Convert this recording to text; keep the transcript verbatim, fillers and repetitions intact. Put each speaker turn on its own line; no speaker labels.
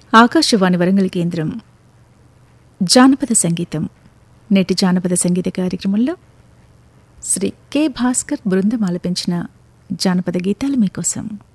ఆకాశవాణి వరంగల్ కేంద్రం జానపద సంగీతం. నేటి జానపద సంగీత కార్యక్రమంలో శ్రీ కె భాస్కర్ బృందం ఆలపించిన జానపద గీతాలు మీకోసం.